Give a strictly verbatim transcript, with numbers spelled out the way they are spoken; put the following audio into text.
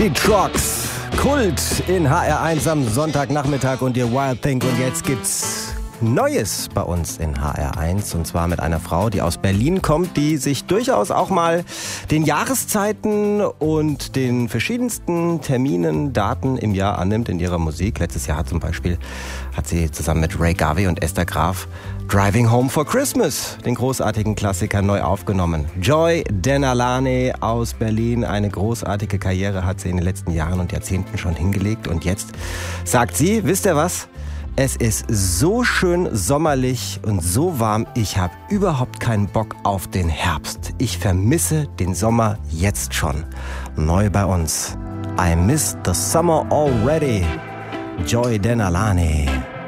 Die Trucks, Kult in H R eins am Sonntagnachmittag und ihr Wild Think. Und jetzt gibt's Neues bei uns in H R eins, und zwar mit einer Frau, die aus Berlin kommt, die sich durchaus auch mal den Jahreszeiten und den verschiedensten Terminen, Daten im Jahr annimmt in ihrer Musik. Letztes Jahr zum Beispiel hat sie zusammen mit Ray Garvey und Esther Graf Driving Home for Christmas, den großartigen Klassiker, neu aufgenommen. Joy Denalane aus Berlin, eine großartige Karriere hat sie in den letzten Jahren und Jahrzehnten schon hingelegt. Und jetzt sagt sie, wisst ihr was? Es ist so schön sommerlich und so warm, ich habe überhaupt keinen Bock auf den Herbst. Ich vermisse den Sommer jetzt schon. Neu bei uns. I miss the summer already. Joy Denalane.